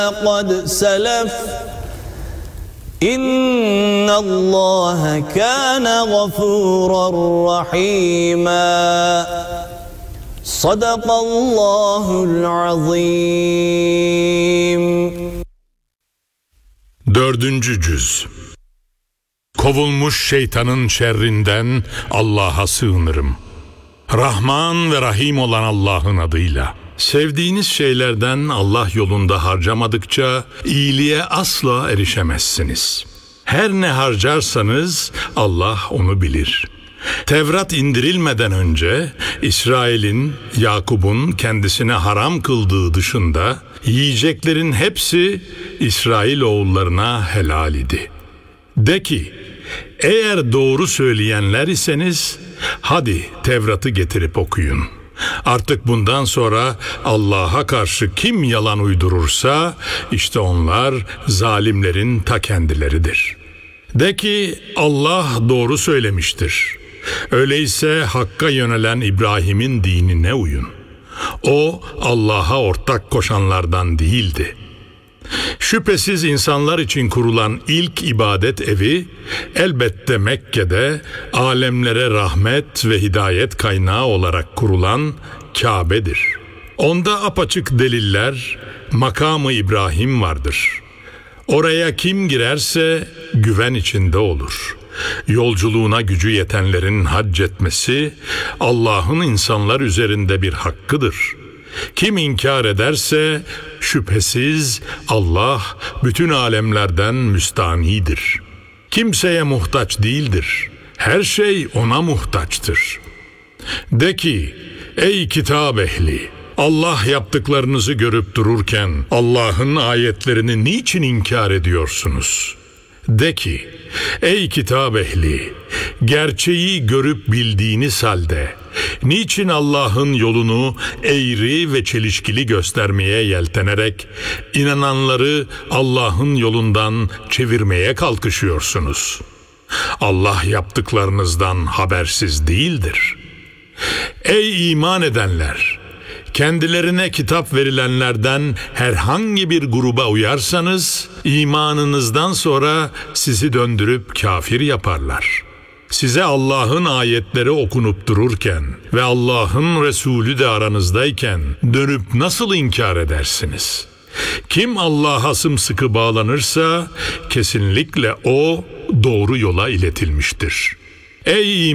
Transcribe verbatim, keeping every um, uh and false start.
قد سلف إن الله كان غفورا رحيما صدق الله العظيم. Dördüncü cüz. Kovulmuş şeytanın şerrinden Allah'a sığınırım. Rahman ve Rahim olan Allah'ın adıyla. Sevdiğiniz şeylerden Allah yolunda harcamadıkça iyiliğe asla erişemezsiniz. Her ne harcarsanız Allah onu bilir. Tevrat indirilmeden önce İsrail'in, Yakup'un kendisine haram kıldığı dışında yiyeceklerin hepsi İsrailoğullarına helal idi. De ki, eğer doğru söyleyenler iseniz hadi Tevrat'ı getirip okuyun. Artık bundan sonra Allah'a karşı kim yalan uydurursa işte onlar zalimlerin ta kendileridir. De ki Allah doğru söylemiştir. Öyleyse Hakk'a yönelen İbrahim'in dinine uyun. O Allah'a ortak koşanlardan değildi. Şüphesiz insanlar için kurulan ilk ibadet evi elbette Mekke'de alemlere rahmet ve hidayet kaynağı olarak kurulan Kabe'dir. Onda apaçık deliller, makamı İbrahim vardır. Oraya kim girerse güven içinde olur. Yolculuğuna gücü yetenlerin hac etmesi Allah'ın insanlar üzerinde bir hakkıdır. Kim inkar ederse şüphesiz Allah bütün alemlerden müstanidir. Kimseye muhtaç değildir. Her şey ona muhtaçtır. De ki, ey kitap ehli! Allah yaptıklarınızı görüp dururken Allah'ın ayetlerini niçin inkar ediyorsunuz? De ki, ey kitap ehli! Gerçeği görüp bildiğiniz halde niçin Allah'ın yolunu eğri ve çelişkili göstermeye yeltenerek inananları Allah'ın yolundan çevirmeye kalkışıyorsunuz? Allah yaptıklarınızdan habersiz değildir. Ey iman edenler! Kendilerine kitap verilenlerden herhangi bir gruba uyarsanız imanınızdan sonra sizi döndürüp kafir yaparlar. Size Allah'ın ayetleri okunup dururken ve Allah'ın Resulü de aranızdayken dönüp nasıl inkar edersiniz? Kim Allah'a sımsıkı bağlanırsa kesinlikle o doğru yola iletilmiştir. Ey